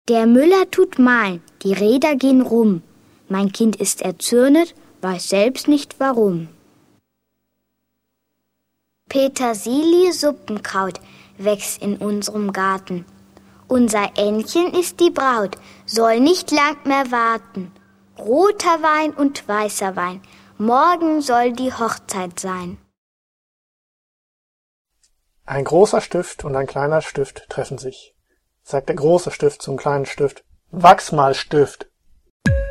Der Müller tut mahlen, die Räder gehen rum. Mein Kind ist erzürnet, weiß selbst nicht warum. Petersilie-Suppenkraut wächst in unserem Garten. Unser Ännchen ist die Braut, soll nicht lang mehr warten. Roter Wein und weißer Wein, morgen soll die Hochzeit sein. Ein großer Stift und ein kleiner Stift treffen sich. Sagt der große Stift zum kleinen Stift: Wachs mal, Stift!